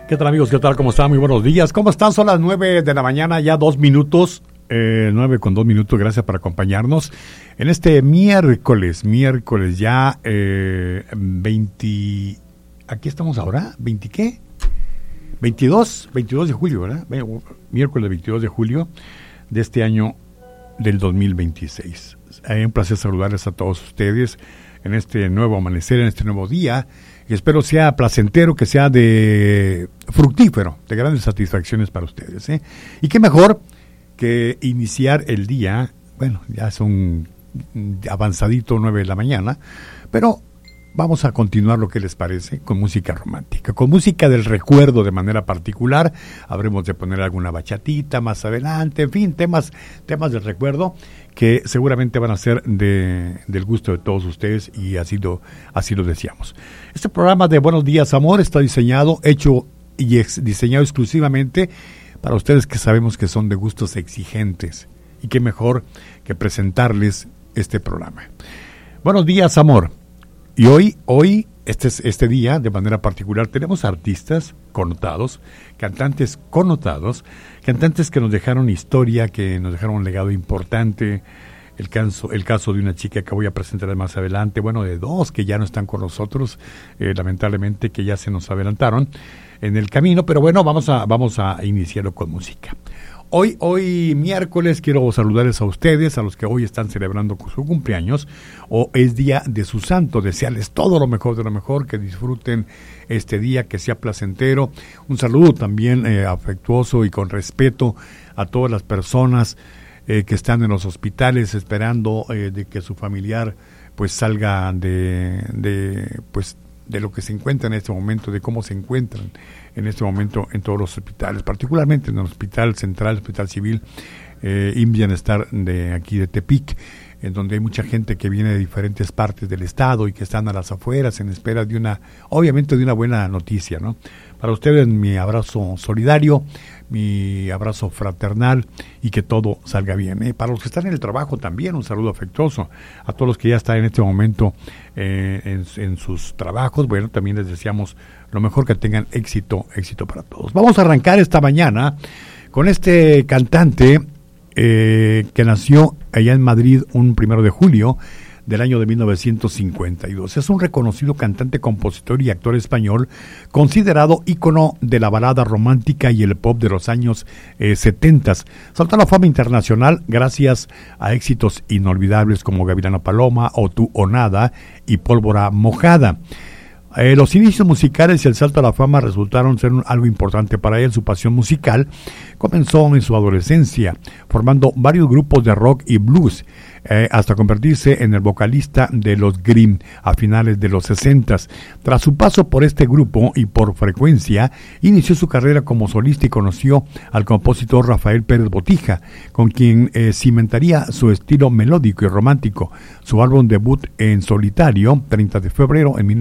¿Qué tal, amigos? ¿Qué tal? ¿Cómo están? Muy buenos días. ¿Cómo están? Son las 9 de la mañana, ya 2 minutos. 9:02. Gracias por acompañarnos en este miércoles ya 20... ¿Aquí estamos ahora? ¿20 qué? 22 de julio, ¿verdad? Miércoles 22 de julio de este año del 2026. Un placer saludarles a todos ustedes en este nuevo amanecer, en este nuevo día. Y espero sea placentero, que sea de fructífero, de grandes satisfacciones para ustedes, ¿eh? Y qué mejor que iniciar el día, bueno, ya son avanzadito 9 de la mañana, pero vamos a continuar, lo que les parece, con música romántica, con música del recuerdo de manera particular. Habremos de poner alguna bachatita más adelante, en fin, temas del recuerdo que seguramente van a ser del gusto de todos ustedes, y así lo deseamos. Este programa de Buenos Días, Amor está diseñado exclusivamente para ustedes, que sabemos que son de gustos exigentes, y qué mejor que presentarles este programa. Buenos Días, Amor. Y hoy este día, de manera particular, tenemos artistas connotados, cantantes connotados, cantantes que nos dejaron historia, que nos dejaron un legado importante. El caso de una chica que voy a presentar más adelante, bueno, de dos que ya no están con nosotros, lamentablemente, que ya se nos adelantaron en el camino, pero bueno, vamos a iniciarlo con música. Hoy miércoles quiero saludarles a ustedes, a los que hoy están celebrando su cumpleaños, o es día de su santo, desearles todo lo mejor de lo mejor, que disfruten este día, que sea placentero. Un saludo también afectuoso y con respeto a todas las personas que están en los hospitales esperando de que su familiar pues salga de lo que se encuentra en este momento, de cómo se encuentran en este momento en todos los hospitales, particularmente en el Hospital Central, Hospital Civil, Bienestar de aquí de Tepic, en donde hay mucha gente que viene de diferentes partes del estado y que están a las afueras en espera de una buena noticia, ¿no? Para ustedes, mi abrazo solidario, mi abrazo fraternal, y que todo salga bien, ¿eh? Para los que están en el trabajo también, un saludo afectuoso a todos los que ya están en este momento en sus trabajos. Bueno, también les deseamos lo mejor, que tengan éxito para todos. Vamos a arrancar esta mañana con este cantante que nació allá en Madrid un 1 de julio del año de 1952. Es un reconocido cantante, compositor y actor español, considerado ícono de la balada romántica y el pop de los años 70. Saltó a la fama internacional gracias a éxitos inolvidables como Gavilana Paloma, O Tú o Nada y Pólvora Mojada. Los inicios musicales y el salto a la fama resultaron ser algo importante para él. Su pasión musical comenzó en su adolescencia, formando varios grupos de rock y blues, hasta convertirse en el vocalista de los Grimm a finales de los 60. Tras su paso por este grupo y por Frecuencia, inició su carrera como solista y conoció al compositor Rafael Pérez Botija, con quien cimentaría su estilo melódico y romántico. Su álbum debut en solitario, 30 de febrero en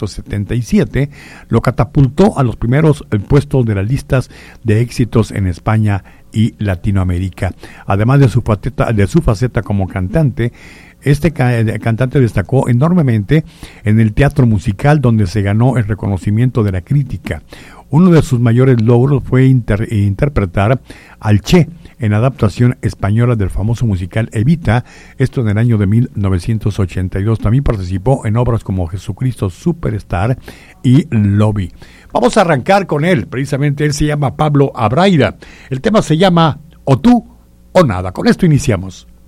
1977, lo catapultó a los primeros puestos de las listas de éxitos en España y Latinoamérica. Además de su faceta como cantante, este cantante destacó enormemente en el teatro musical, donde se ganó el reconocimiento de la crítica. Uno de sus mayores logros fue interpretar al Che en adaptación española del famoso musical Evita, esto en el año de 1982. También participó en obras como Jesucristo Superstar y Lobby. Vamos a arrancar con él, precisamente él se llama Pablo Abraira. El tema se llama O Tú o Nada. Con esto iniciamos.